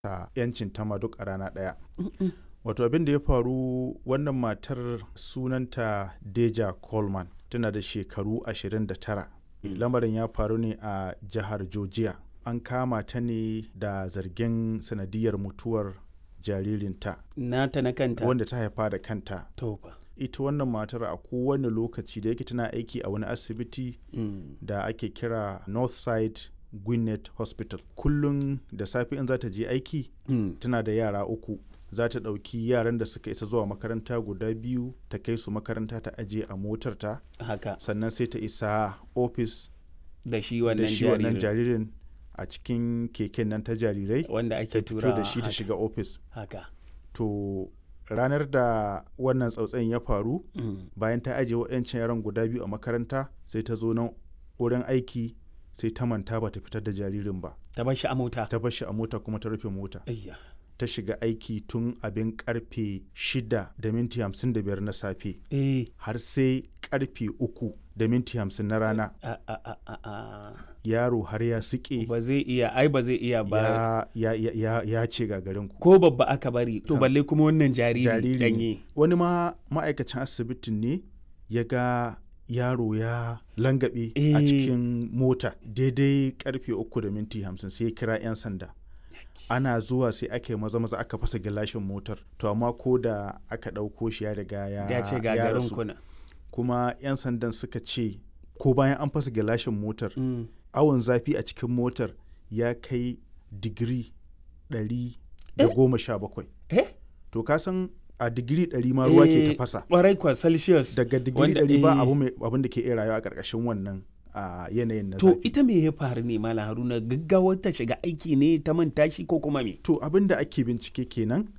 ta 'yancin ta ma duk a rana ɗaya. Wato abin da ya faru, wannan matar sunanta Deja Coleman, tana da shekaru 29. Lamarin ya faru ne a jihar Georgia. An kama ta ne da zargin sanadiyar mutuwar jaririnta. Nata na kanta? Wanda ta haifa da kanta. To fa. Ita wannan matar a kowane lokaci da yake tana aiki a wani asibiti da ake kira Northside Gwinnett Hospital. Kullum da safe in za ta je aiki, tana da yara 3. Za ta ɗauki yaran da suka isa zuwa makaranta guda 2 ta kai su makaranta ta aje a motarta. Haka. Sannan sai ta isa ofis da shi wannan jaririn a cikin keken nan ta jarirai wanda ake tura da shi ta shiga ofis. Haka. To ranar da wannan tsautsayin ya faru, bayan ta ajiye waɗancan yaran guda 2 a makaranta, sai ta zo nan wurin aiki, sai ta manta ba ta fitar da jaririn ba. Ta bar shi a mota? Ta bar shi a mota kuma ta rufe mota. Ta shiga aiki tun abin karfe 6:55 na safe. Har sai karfe 3:50 na rana. Yaro har ya suke. Ba zai iya ba. Ya ce gagarinku. Ko babba aka bari, to balle kuma wannan jariri danye. Wani ma'aikacin asibitin ne ya ga yaro ya langabe a cikin mota daidai karfe 3:50 sai ya kira 'yan sanda. Ana zuwa sai aka yi maza aka fasa gilashin motar, to amma ko da aka ɗauko shi ya riga ya ce gagarin kuna. Kuma 'yan sandan suka ce ko bayan an fasa gilashin motar, awon zafi a cikin motar ya kai digiri 117. To ka san a digiri 100 ma ruwa ke ta fasa. Ƙwarai kwa Celsius. Daga digiri 100 ba abin da ke iya rayuwa a ƙarƙashin wannan a yanayin na zafi. To ita me ya faru ne Malam Haruna, gaggawar ta shiga aiki ne ta manta shi ko kuma me? To abin da ake bincike kenan,